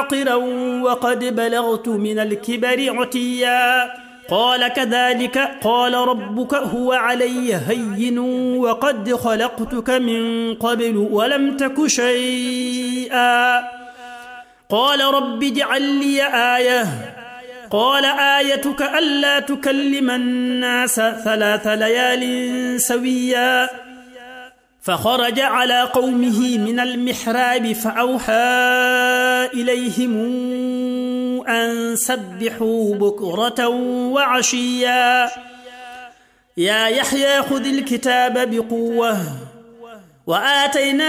عاقرا وقد بلغت من الكبر عتيا قال كذلك قال ربك هو علي هين وقد خلقتك من قبل ولم تك شيئا قال رب اجعل لي آية قال آيتك ألا تكلم الناس 3 ليال سويا فخرج على قومه من المحراب فأوحى إليهم أن سبحوا بكرة وعشيا يا يحيى خذ الكتاب بقوة وآتينا